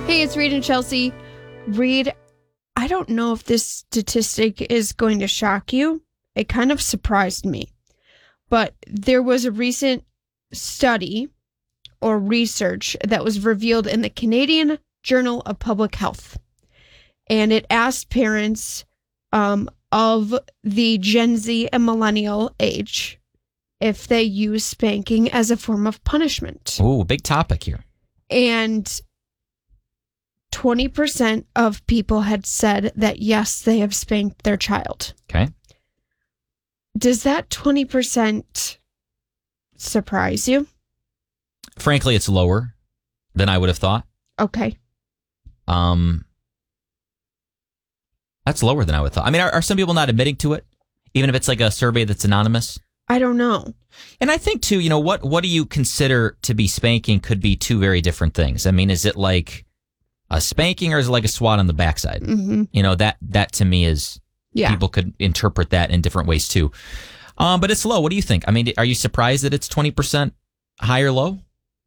Hey, it's Reed and Chelsea. Reed, I don't know if this statistic is going to shock you. It kind of surprised me. But there was a recent study or research that was revealed in the Canadian Journal of Public Health. And it asked parents of the Gen Z and millennial age if they use spanking as a form of punishment. Ooh, big topic here. And 20% of people had said that, yes, they have spanked their child. Okay. Does that 20% surprise you? Frankly, it's lower than I would have thought. Okay. That's lower than I would have thought. I mean, are some people not admitting to it? Even if it's like a survey that's anonymous? I don't know. And I think, too, what do you consider to be spanking could be two very different things. I mean, is it like a spanking or is it like a swat on the backside? Mm-hmm. That to me is, people could interpret that in different ways, too. But it's low. What do you think? I mean, are you surprised that it's 20% high or low?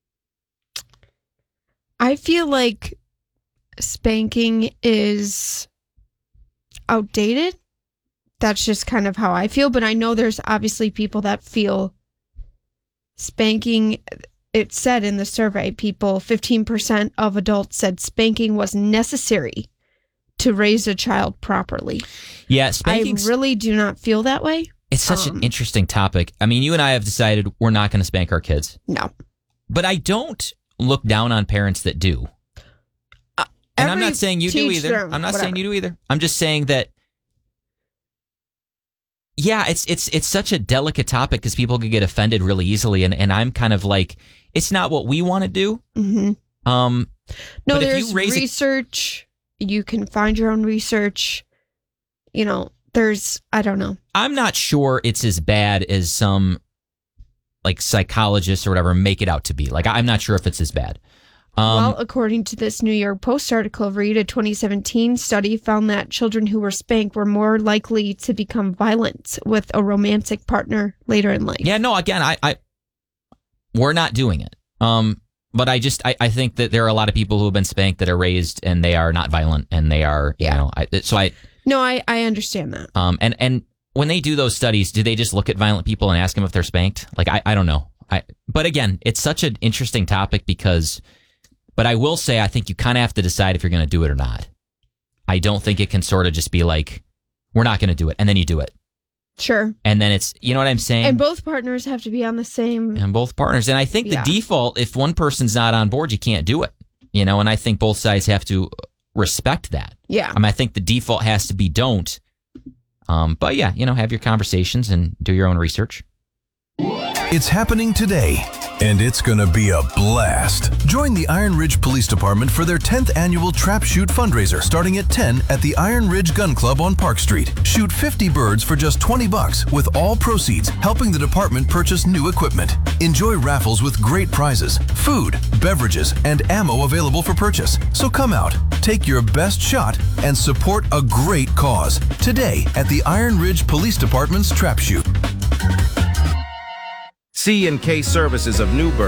I feel like spanking is outdated. That's just kind of how I feel. But I know there's obviously people that feel spanking. It said in the survey, 15% of adults said spanking was necessary to raise a child properly. Yeah, spanking. I really do not feel that way. It's such an interesting topic. I mean, you and I have decided we're not going to spank our kids. No. But I don't look down on parents that do. And I'm not saying you do either. Saying you do either. I'm just saying that, yeah, it's such a delicate topic because people could get offended really easily. And I'm kind of like, it's not what we want to do. Mm-hmm. No, there's research. You can find your own research. I don't know. I'm not sure it's as bad as some like psychologists or whatever make it out to be. Like, I'm not sure if it's as bad. Well, according to this New York Post article, Reed, a 2017 study found that children who were spanked were more likely to become violent with a romantic partner later in life. Yeah, no, again, we're not doing it. But I think that there are a lot of people who have been spanked that are raised and they are not violent and they are, No, I understand that. And when they do those studies, do they just look at violent people and ask them if they're spanked? Like, I don't know. But again, it's such an interesting topic but I will say, I think you kind of have to decide if you're going to do it or not. I don't think it can sort of just be like, we're not going to do it, and then you do it. Sure. And then it's, you know what I'm saying? And both partners have to be on the same. And both partners. And I think the default, if one person's not on board, you can't do it. And I think both sides have to respect that. Yeah. I think the default has to be don't. But yeah, have your conversations and do your own research. It's happening today, and it's going to be a blast. Join the Iron Ridge Police Department for their 10th annual Trap Shoot fundraiser starting at 10 at the Iron Ridge Gun Club on Park Street. Shoot 50 birds for just $20 with all proceeds helping the department purchase new equipment. Enjoy raffles with great prizes, food, beverages, and ammo available for purchase. So come out, take your best shot, and support a great cause today at the Iron Ridge Police Department's Trap Shoot. C&K Services of Newburgh